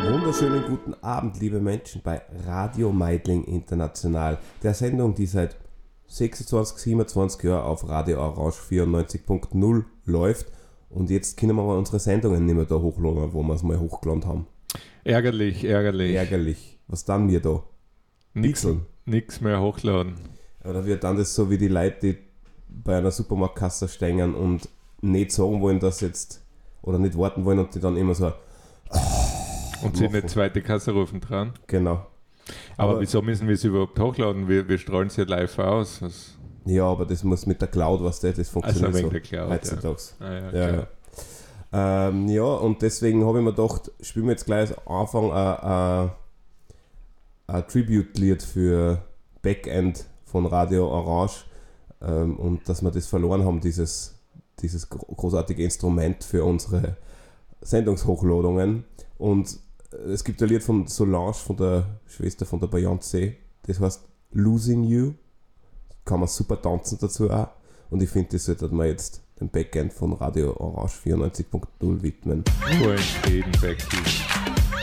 Wunderschönen guten Abend, liebe Menschen, bei Radio Meidling International, der Sendung, die seit 26, 27 Jahren auf Radio Orange 94.0 läuft. Und jetzt können wir mal unsere Sendungen nicht mehr da hochladen, wo wir es mal hochgeladen haben. Ärgerlich. Was dann wir da? Nix mehr hochladen. Oder wird dann das so wie die Leute, die bei einer Supermarktkasse stehen und nicht sagen wollen, dass jetzt, oder nicht warten wollen und die dann immer so und sie eine zweite Kasse rufen dran. Genau. Aber wieso müssen wir es überhaupt hochladen? Wir strahlen es ja live aus. Ja, aber das muss mit der Cloud, was das funktioniert also so der Cloud, heutzutage. Ja. Ja, und deswegen habe ich mir gedacht, spielen wir jetzt gleich am Anfang ein Tribute-Lied für Backend von Radio Orange, und dass wir das verloren haben, dieses großartige Instrument für unsere Sendungshochlodungen. Und es gibt ein Lied von Solange, von der Schwester von der Beyoncé, das heißt Losing You. Kann man super tanzen dazu auch. Und ich finde, das sollte man jetzt dem Backend von Radio Orange 94.0 widmen. Nur in Schweden, Becky.